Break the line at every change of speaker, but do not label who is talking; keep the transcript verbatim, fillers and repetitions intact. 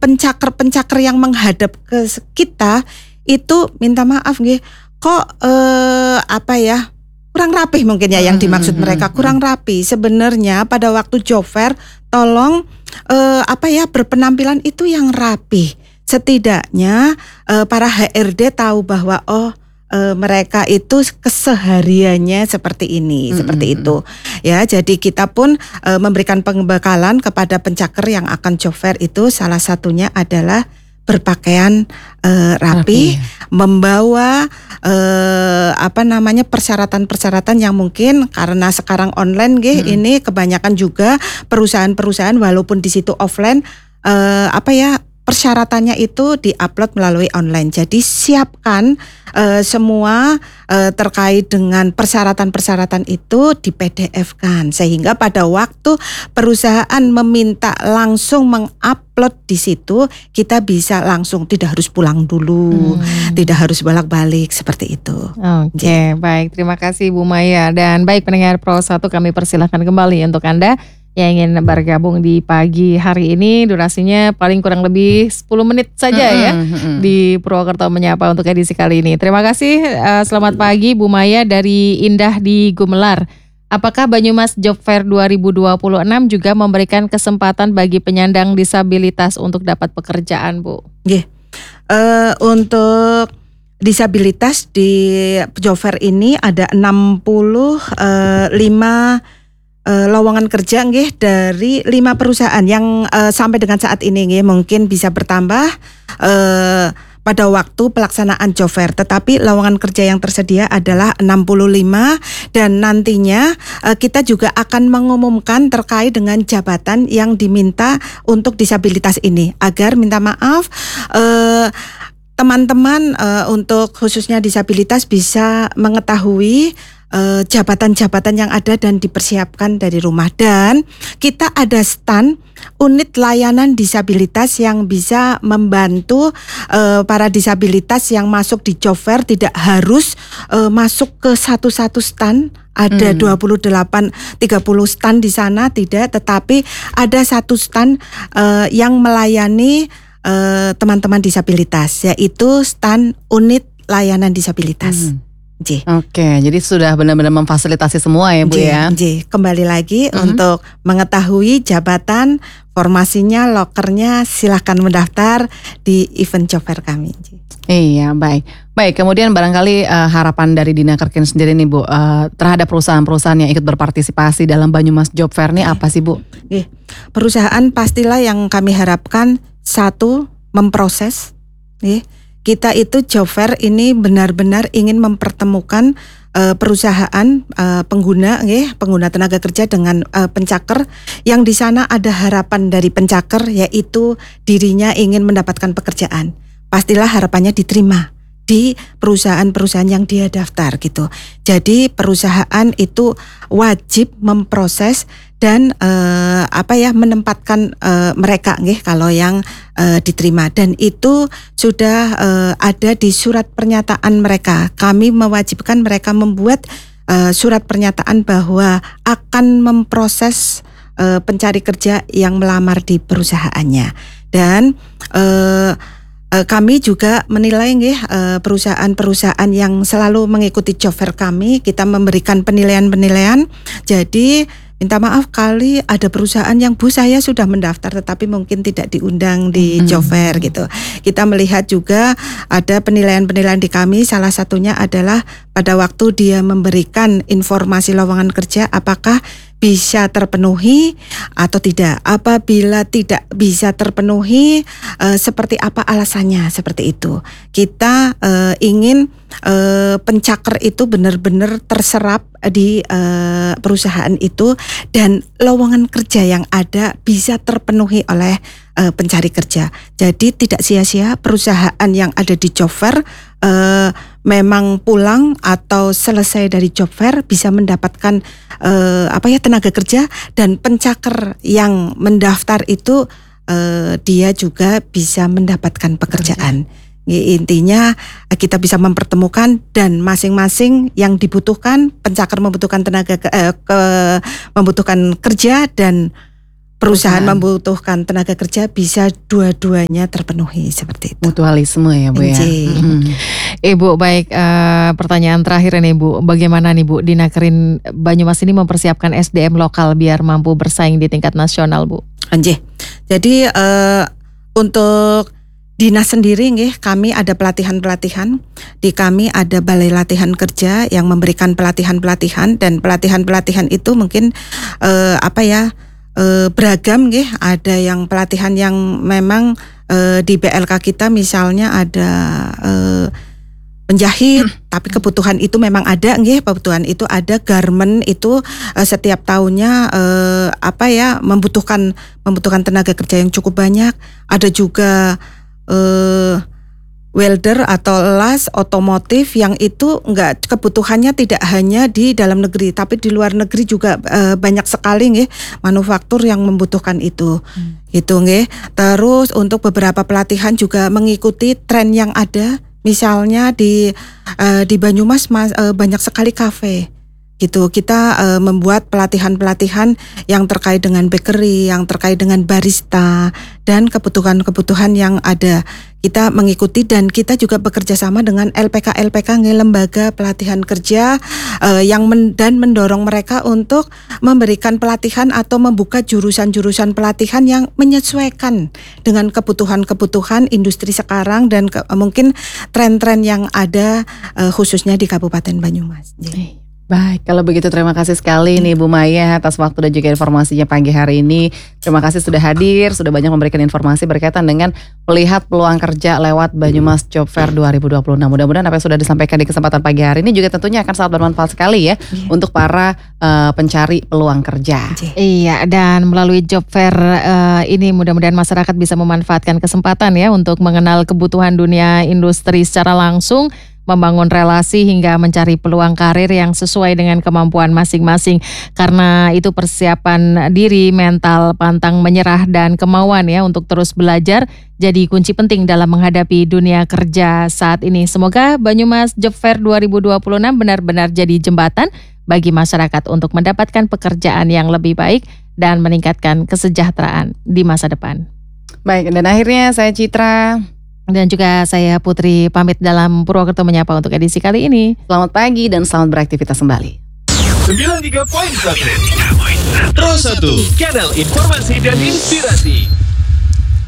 pencaker-pencaker yang menghadap ke kita itu minta maaf nggih, kok eh, apa ya? kurang rapi mungkin ya yang dimaksud
Hmm,
mereka
hmm,
kurang rapi. Sebenarnya pada waktu job fair tolong eh, apa ya berpenampilan itu yang rapi. Setidaknya eh, para H R D tahu bahwa oh eh, mereka itu kesehariannya seperti ini,
hmm,
seperti
hmm,
itu. Ya, jadi kita pun eh, memberikan pembekalan kepada pencaker yang akan job fair itu salah satunya adalah berpakaian eh, rapi,
Rapi.
membawa eh, apa namanya persyaratan-persyaratan yang mungkin karena sekarang online nggih,
Hmm.
ini kebanyakan juga perusahaan-perusahaan walaupun di situ offline eh, apa ya persyaratannya itu diupload melalui online. Jadi siapkan eh, semua eh, terkait dengan persyaratan-persyaratan itu di P D F-kan sehingga pada waktu perusahaan meminta langsung mengupload di situ kita bisa langsung, tidak harus pulang dulu,
Hmm.
tidak harus bolak-balik seperti itu.
Oke, baik. Terima kasih Bu Maya. Dan baik pendengar Pro satu, kami persilahkan kembali untuk Anda yang ingin bergabung di pagi hari ini. Durasinya paling kurang lebih sepuluh menit saja ya
Mm-mm, mm-mm.
di Purwokerto Menyapa untuk edisi kali ini. Terima kasih. eh, Selamat pagi Bu Maya dari Indah di Gumelar. Apakah Banyumas Job Fair dua ribu dua puluh enam juga memberikan kesempatan bagi penyandang disabilitas untuk dapat pekerjaan, Bu?
Nggih. Eh, untuk disabilitas di job fair ini ada enam puluh lima eh, lowongan kerja nggih dari lima perusahaan yang eh, sampai dengan saat ini nggih mungkin bisa bertambah eh, pada waktu pelaksanaan job fair, tetapi lowongan kerja yang tersedia adalah enam puluh lima dan nantinya eh, kita juga akan mengumumkan terkait dengan jabatan yang diminta untuk disabilitas ini agar minta maaf eh, teman-teman eh, untuk khususnya disabilitas bisa mengetahui eh, jabatan-jabatan yang ada dan dipersiapkan dari rumah. Dan kita ada stand unit layanan disabilitas yang bisa membantu eh, para disabilitas yang masuk di job fair tidak harus eh, masuk ke satu-satu stand. Ada
Hmm.
dua puluh delapan, tiga puluh stand di sana tidak, tetapi ada satu stand eh, yang melayani eh, teman-teman disabilitas, yaitu stand unit layanan disabilitas.
Hmm.
J.
Oke, jadi sudah benar-benar memfasilitasi semua ya Bu
J,
ya.
J. Kembali lagi
Mhm.
untuk mengetahui jabatan, formasinya, lokernya, silahkan mendaftar di event job fair kami. J.
Iya, baik. Baik, kemudian barangkali eh, harapan dari Dina Kerkin sendiri nih Bu, eh, terhadap perusahaan-perusahaan yang ikut berpartisipasi dalam Banyumas Job Fair nih apa sih Bu?
Oke. Perusahaan pastilah yang kami harapkan satu memproses. Oke. Kita itu job fair ini benar-benar ingin mempertemukan uh, perusahaan uh, pengguna, nggih, pengguna tenaga kerja dengan uh, pencaker yang di sana ada harapan dari pencaker yaitu dirinya ingin mendapatkan pekerjaan. Pastilah harapannya diterima di perusahaan-perusahaan yang dia daftar gitu. Jadi perusahaan itu wajib memproses dan eh, apa ya menempatkan eh, mereka nggih kalau yang eh, diterima, dan itu sudah eh, ada di surat pernyataan mereka. Kami mewajibkan mereka membuat eh, surat pernyataan bahwa akan memproses eh, pencari kerja yang melamar di perusahaannya. Dan eh, Uh, kami juga menilai nggih uh, perusahaan-perusahaan yang selalu mengikuti job fair kami, kita memberikan penilaian-penilaian. Jadi minta maaf kali ada perusahaan yang Bu saya sudah mendaftar tetapi mungkin tidak diundang di job fair gitu. Kita melihat juga ada penilaian-penilaian di kami, salah satunya adalah pada waktu dia memberikan informasi lowongan kerja apakah bisa terpenuhi atau tidak. Apabila tidak bisa terpenuhi, eh, seperti apa alasannya, seperti itu. Kita eh, ingin eh, pencaker itu benar-benar terserap di eh, perusahaan itu dan lowongan kerja yang ada bisa terpenuhi oleh eh, pencari kerja. Jadi tidak sia-sia perusahaan yang ada di job fair eh, memang pulang atau selesai dari job fair bisa mendapatkan eh, apa ya tenaga kerja, dan pencaker yang mendaftar itu eh, dia juga bisa mendapatkan pekerjaan. Intinya kita bisa mempertemukan dan masing-masing yang dibutuhkan, pencaker membutuhkan tenaga ke, eh, ke membutuhkan kerja dan perusahaan
Perusahaan.
membutuhkan tenaga kerja bisa dua-duanya terpenuhi seperti itu.
Mutualisme ya Bu ya.
Enjing.
Mhm.
Ibu baik, eh, pertanyaan terakhir nih Bu, bagaimana nih Bu Dinakerin Banyumas ini mempersiapkan S D M lokal biar mampu bersaing di tingkat nasional Bu?
Anjih. Jadi eh, untuk dinas sendiri nggih, kami ada pelatihan-pelatihan. Di kami ada balai latihan kerja yang memberikan pelatihan-pelatihan, dan pelatihan-pelatihan itu mungkin eh, apa ya eh, beragam nggih. Ada yang pelatihan yang memang eh, di B L K kita misalnya ada eh, penjahit, tapi kebutuhan itu memang ada nggih, kebutuhan itu ada. Garment itu eh, setiap tahunnya eh, apa ya membutuhkan membutuhkan tenaga kerja yang cukup banyak. Ada juga eh, welder atau las otomotif yang itu enggak, kebutuhannya tidak hanya di dalam negeri tapi di luar negeri juga eh, banyak sekali nggih manufaktur yang membutuhkan itu. Hmm. Gitu nggih. Terus untuk beberapa pelatihan juga mengikuti tren yang ada. Misalnya di uh, di Banyumas mas, uh, banyak sekali kafe gitu. Kita uh, membuat pelatihan-pelatihan yang terkait dengan bakery, yang terkait dengan barista dan kebutuhan-kebutuhan yang ada. Kita mengikuti dan kita juga bekerja sama dengan L P K L P K, lembaga pelatihan kerja uh, yang men, dan mendorong mereka untuk memberikan pelatihan atau membuka jurusan-jurusan pelatihan yang menyesuaikan dengan kebutuhan-kebutuhan industri sekarang dan ke, mungkin tren-tren yang ada uh, khususnya di Kabupaten Banyumas. Jadi.
Baik, kalau begitu terima kasih sekali nih Bu Maya atas waktu dan juga informasinya pagi hari ini. Terima kasih sudah hadir, sudah banyak memberikan informasi berkaitan dengan melihat peluang kerja lewat Banyumas Job Fair dua ribu dua puluh enam. Mudah-mudahan apa yang sudah disampaikan di kesempatan pagi hari ini juga tentunya akan sangat bermanfaat sekali ya yeah. untuk para uh, pencari peluang kerja.
Iya, dan melalui Job Fair uh, ini mudah-mudahan masyarakat bisa memanfaatkan kesempatan ya untuk mengenal kebutuhan dunia industri secara langsung, membangun relasi hingga mencari peluang karir yang sesuai dengan kemampuan masing-masing. Karena itu persiapan diri, mental, pantang menyerah dan kemauan ya untuk terus belajar jadi kunci penting dalam menghadapi dunia kerja saat ini. Semoga Banyumas Job Fair dua ribu dua puluh enam benar-benar jadi jembatan bagi masyarakat untuk mendapatkan pekerjaan yang lebih baik dan meningkatkan kesejahteraan di masa depan.
Baik, dan akhirnya saya Citra
dan juga saya Putri pamit dalam Purwokerto Menyapa untuk edisi kali ini.
Selamat pagi dan selamat beraktivitas kembali.
sembilan puluh tiga koma satu Pro satu, kanal informasi dan inspirasi.